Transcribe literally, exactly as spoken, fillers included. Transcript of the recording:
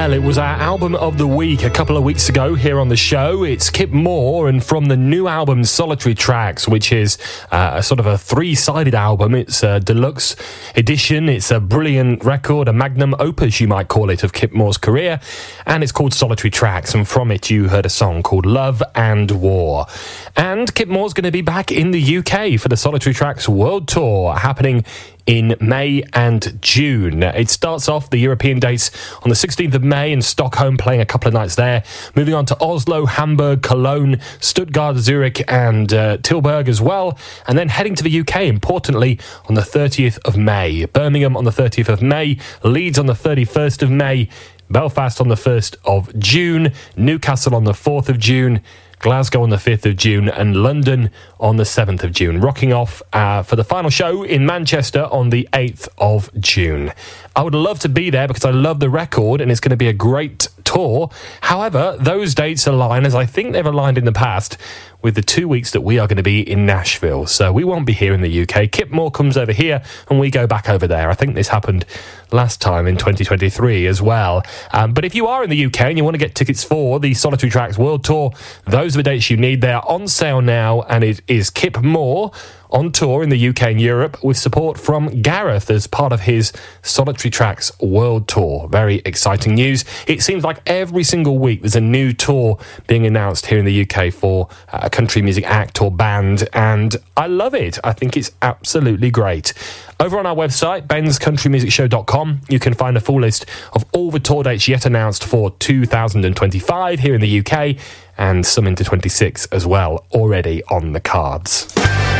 Well, it was our album of the week a couple of weeks ago here on the show. It's Kip Moore, and from the new album Solitary Tracks, which is uh, a sort of a three-sided album. It's a deluxe edition. It's a brilliant record, a magnum opus, you might call it, of Kip Moore's career, and it's called Solitary Tracks, and from it you heard a song called Love and War. And Kip Moore's going to be back in the U K for the Solitary Tracks World Tour, happening in May and June. It starts off the European dates on the sixteenth of May in Stockholm, playing a couple of nights there, moving on to Oslo, Hamburg, Cologne, Stuttgart, Zurich and uh, Tilburg as well, and then heading to the U K, importantly, on the thirtieth of May. Birmingham on the thirtieth of May, Leeds on the thirty-first of May, Belfast on the first of June, Newcastle on the fourth of June, Glasgow on the fifth of June, and London on the seventh of June, rocking off uh, for the final show in Manchester on the eighth of June. I would love to be there because I love the record and it's going to be a great tour. However, those dates align, as I think they've aligned in the past, with the two weeks that we are going to be in Nashville. So we won't be here in the U K. Kip Moore comes over here and we go back over there. I think this happened last time in twenty twenty-three as well. Um, but if you are in the U K and you want to get tickets for the Solitary Tracks World Tour, those are the dates you need. They are on sale now, and it is Kip Moore on tour in the U K and Europe with support from Gareth as part of his Solitary Tracks World Tour. Very exciting news. It seems like every single week there's a new tour being announced here in the U K for a country music act or band, and I love it. I think it's absolutely great. Over on our website, bens country music show dot com, you can find a full list of all the tour dates yet announced for two thousand twenty-five here in the U K, and some into twenty-six as well, already on the cards.